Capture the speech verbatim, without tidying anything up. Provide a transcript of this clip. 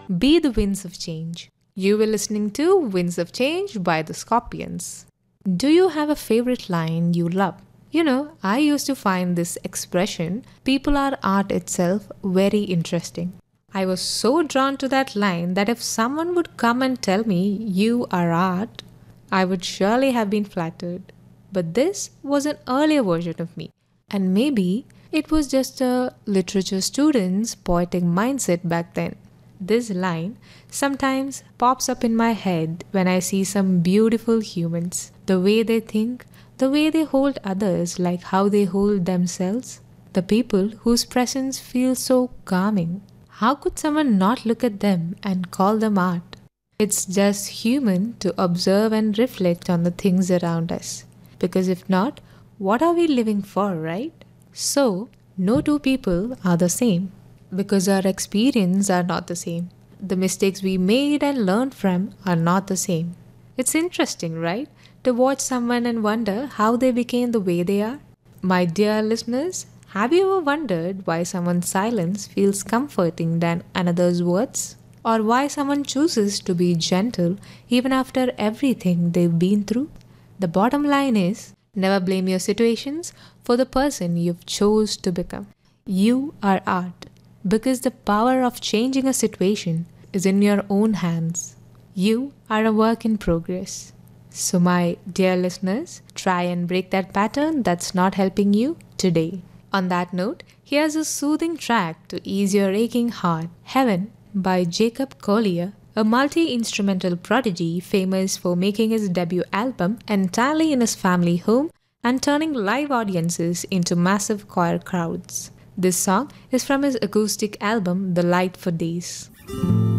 Be the winds of change. You were listening to Winds of Change by the Scorpions. Do you have a favorite line you love? You know, I used to find this expression, people are art itself, very interesting. I was so drawn to that line that if someone would come and tell me, you are art, I would surely have been flattered. But this was an earlier version of me. And maybe it was just a literature student's poetic mindset back then. This line sometimes pops up in my head when I see some beautiful humans. The way they think, the way they hold others like how they hold themselves. The people whose presence feels so calming. How could someone not look at them and call them art? It's just human to observe and reflect on the things around us. Because if not, what are we living for, right? So, no two people are the same. Because our experiences are not the same. The mistakes we made and learned from are not the same. It's interesting, right? To watch someone and wonder how they became the way they are. My dear listeners, have you ever wondered why someone's silence feels comforting than another's words? Or why someone chooses to be gentle even after everything they've been through? The bottom line is, never blame your situations for the person you've chose to become. You are art. Because the power of changing a situation is in your own hands. You are a work in progress. So my dear listeners, try and break that pattern that's not helping you today. On that note, here's a soothing track to ease your aching heart. Heaven by Jacob Collier, a multi-instrumental prodigy famous for making his debut album entirely in his family home and turning live audiences into massive choir crowds. This song is from his acoustic album The Light for Days.